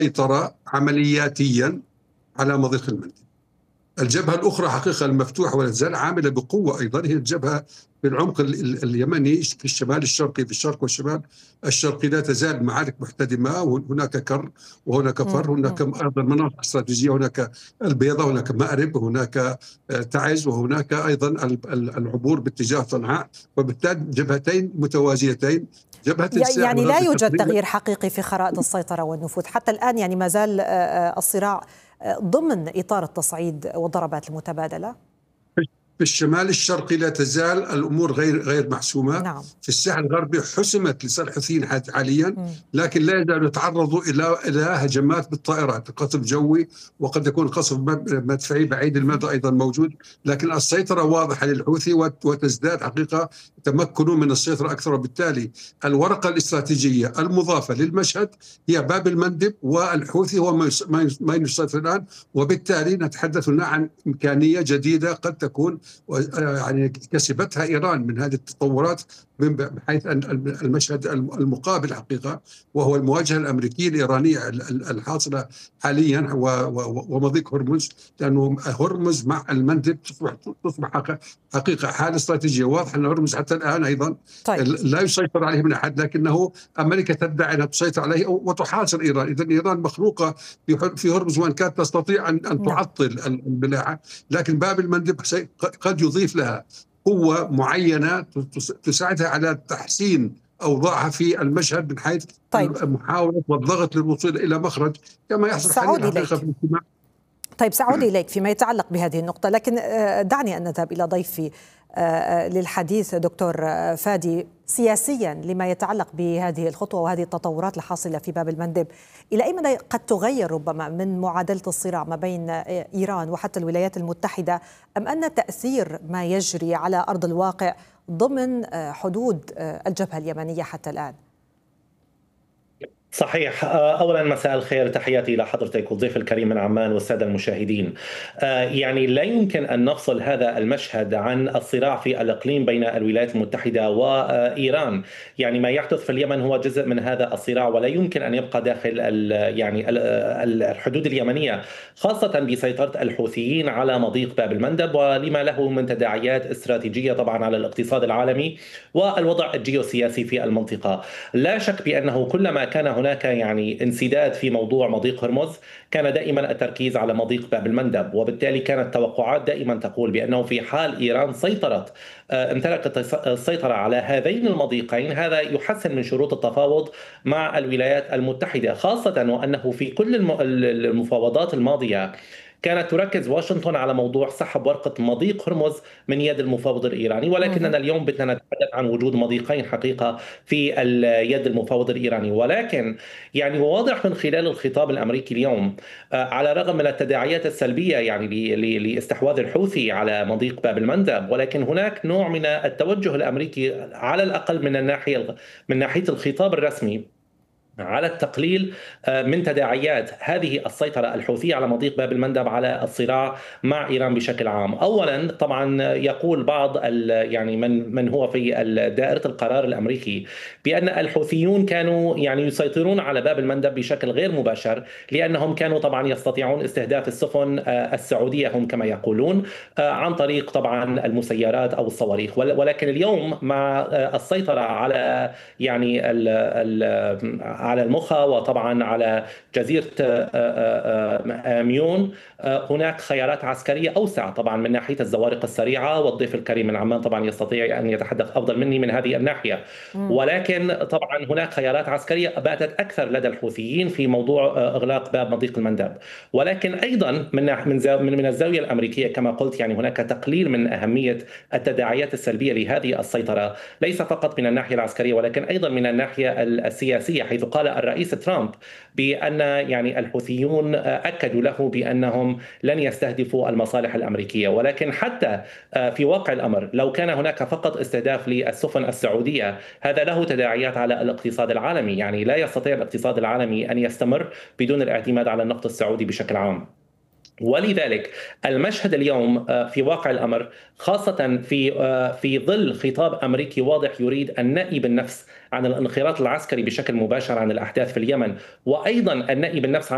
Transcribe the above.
سيطرة عملياتيا على مضيق المندب. الجبهة الأخرى حقيقة المفتوحة ولا تزال عاملة بقوة أيضا، هي الجبهة في العمق اليمني في الشمال الشرقي، في الشرق والشمال الشرقي لا تزال معارك محتدمة، وهناك كر وهناك فر، هناك أيضا مناطق استراتيجية، هناك البيضة، هناك مأرب، هناك تعز، وهناك أيضا العبور باتجاه صنعاء، وبالتالي جبهتين متوازيتين. جبهة الساحل يعني لا يوجد تغيير حقيقي في خرائط السيطرة والنفوذ حتى الآن، يعني ما زال الصراع ضمن إطار التصعيد والضربات المتبادلة. في الشمال الشرقي لا تزال الأمور غير محسومة. نعم. في الساحل الغربي حسمت لصالح الحوثيين حاليا، لكن لا يزالوا يتعرضوا إلى هجمات بالطائرات، قصف جوي، وقد يكون قصف مدفعي بعيد المدى أيضا موجود، لكن السيطرة واضحة للحوثي وتزداد حقيقة تمكنوا من السيطرة أكثر. وبالتالي الورقة الاستراتيجية المضافة للمشهد هي باب المندب، والحوثي هو ما يسيطر الآن، وبالتالي نتحدث هنا عن إمكانية جديدة قد تكون يعني كسبتها إيران من هذه التطورات، بحيث أن المشهد المقابل حقيقة وهو المواجهة الأمريكية الإيرانية الحاصلة حاليا ومضيق هرمز، لأنه هرمز مع المندب تصبح حقيقة حالة استراتيجية واضحة أن هرمز حتى الآن أيضا لا يسيطر عليه من أحد، لكنه أمريكا تدعي أنها تسيطر عليه وتحاصر إيران. إذن إيران مخلوقة في هرمز، وأن كانت تستطيع أن تعطل البلاعة، لكن باب المندب قد يضيف لها قوة معينة تساعدها على تحسين أوضاعها في المشهد من حيث محاولة والضغط للوصول إلى مخرج كما يحصل حاليا حقيقة في الاجتماع. طيب سأعود إليك فيما يتعلق بهذه النقطة، لكن دعني أن نذهب إلى ضيفي للحديث دكتور فادي. سياسيا لما يتعلق بهذه الخطوة وهذه التطورات الحاصلة في باب المندب، إلى أي مدى قد تغير ربما من معادلة الصراع ما بين إيران وحتى الولايات المتحدة، أم أن تأثير ما يجري على أرض الواقع ضمن حدود الجبهة اليمنية حتى الآن؟ صحيح. أولا مساء الخير، تحياتي إلى حضرتك والضيف الكريم من عمان والسادة المشاهدين. يعني لا يمكن أن نفصل هذا المشهد عن الصراع في الإقليم بين الولايات المتحدة وإيران. يعني ما يحدث في اليمن هو جزء من هذا الصراع، ولا يمكن أن يبقى داخل يعني الحدود اليمنية، خاصة بسيطرة الحوثيين على مضيق باب المندب ولما له من تداعيات استراتيجية طبعا على الاقتصاد العالمي والوضع الجيوسياسي في المنطقة. لا شك بأنه كلما كان هناك يعني انسداد في موضوع مضيق هرمز كان دائما التركيز على مضيق باب المندب، وبالتالي كانت التوقعات دائما تقول بأنه في حال إيران امتلكت السيطرة على هذين المضيقين، هذا يحسن من شروط التفاوض مع الولايات المتحدة، خاصة وأنه في كل المفاوضات الماضية كانت تركز واشنطن على موضوع سحب ورقة مضيق هرمز من يد المفاوض الإيراني، ولكننا اليوم بدنا نتحدث عن وجود مضيقين حقيقة في يد المفاوض الإيراني. ولكن يعني واضح من خلال الخطاب الأمريكي اليوم، على الرغم من التداعيات السلبية يعني لاستحواذ الحوثي على مضيق باب المندب، ولكن هناك نوع من التوجه الأمريكي على الأقل من ناحية الخطاب الرسمي على التقليل من تداعيات هذه السيطرة الحوثية على مضيق باب المندب على الصراع مع إيران بشكل عام. أولا طبعا يقول بعض يعني من هو في دائرة القرار الأمريكي بأن الحوثيون كانوا يعني يسيطرون على باب المندب بشكل غير مباشر، لأنهم كانوا طبعا يستطيعون استهداف السفن السعودية هم كما يقولون عن طريق طبعا المسيرات أو الصواريخ. ولكن اليوم مع السيطرة على يعني على المخا وطبعا على جزيرة ميون هناك خيارات عسكرية أوسع طبعا من ناحية الزوارق السريعة، والضيف الكريم من عمان طبعا يستطيع أن يتحدث أفضل مني من هذه الناحية. ولكن طبعا هناك خيارات عسكرية باتت أكثر لدى الحوثيين في موضوع إغلاق باب مضيق المندب. ولكن أيضا من الزاوية الأمريكية كما قلت يعني هناك تقليل من أهمية التداعيات السلبية لهذه السيطرة، ليس فقط من الناحية العسكرية ولكن أيضا من الناحية السياسية، حيث قال الرئيس ترامب بأن يعني الحوثيون أكدوا له بأنهم لن يستهدفوا المصالح الأمريكية. ولكن حتى في واقع الأمر لو كان هناك فقط استهداف للسفن السعودية، هذا له تداعيات على الاقتصاد العالمي. يعني لا يستطيع الاقتصاد العالمي أن يستمر بدون الاعتماد على النفط السعودي بشكل عام. ولذلك المشهد اليوم في واقع الأمر، خاصة في ظل خطاب أمريكي واضح يريد النأي بالنفس عن الانخراط العسكري بشكل مباشر عن الأحداث في اليمن، وأيضا النأي بالنفس عن